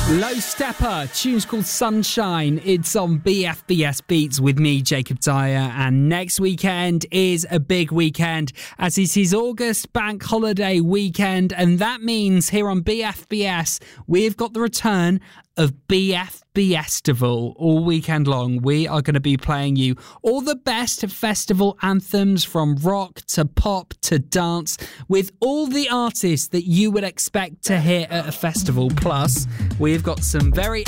Low Stepper, tune's called Sunshine. It's on BFBS Beats with me, Jacob Dyer, and next weekend is a big weekend as it is August bank holiday weekend, and that means here on BFBS we've got the return of BFBestival all weekend long. We are going to be playing you all the best festival anthems from rock to pop to dance with all the artists that you would expect to hear at a festival. Plus, we've got some very